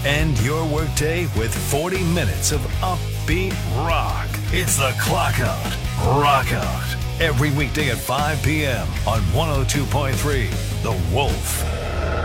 End your workday with 40 minutes of upbeat rock. It's the Clock Out, Rock Out. Every weekday at 5 p.m. on 102.3 The Wolf.